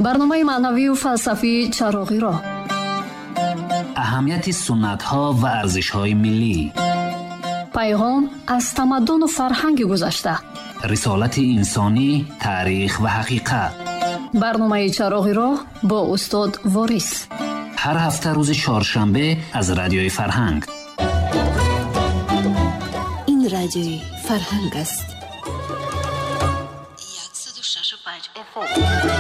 برنامه معنوی و فلسفی چراغی راه. اهمیت سنت ها و ارزش های ملی. پیغام از تمدن و فرهنگ گذشته. رسالت انسانی، تاریخ و حقیقت. برنامه چراغی راه با استاد وارث. هر هفته روز چهارشنبه از رادیوی فرهنگ. این رادیوی فرهنگ است. 106.5 FM.